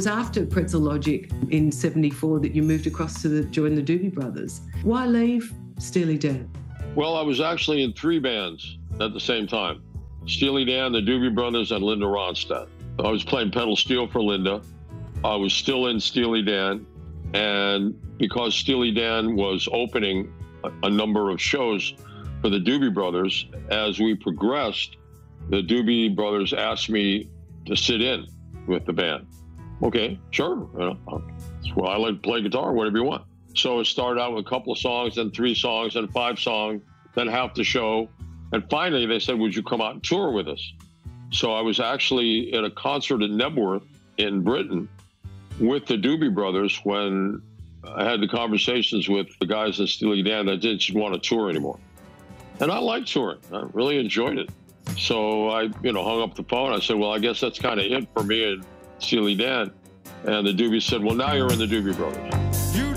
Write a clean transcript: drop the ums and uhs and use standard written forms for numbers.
after Pretzel Logic in 74 that you moved across to join the Doobie Brothers. Why leave Steely Dan? Well, I was actually in 3 bands at the same time. Steely Dan, the Doobie Brothers, and Linda Ronstadt. I was playing pedal steel for Linda. I was still in Steely Dan. And because Steely Dan was opening a number of shows for the Doobie Brothers, as we progressed, the Doobie Brothers asked me to sit in with the band. Okay, sure. Well, I like to play guitar, whatever you want. So it started out with a couple of songs, then 3 songs, then 5 songs, then half the show. And finally, they said, would you come out and tour with us? So I was actually at a concert at Nebworth in Britain with the Doobie Brothers when I had the conversations with the guys in Steely Dan that didn't want to tour anymore. And I liked touring. I really enjoyed it. So I, hung up the phone. I said, well, I guess that's kind of it for me and Steely Dan. And the Doobies said, well, now you're in the Doobie Brothers.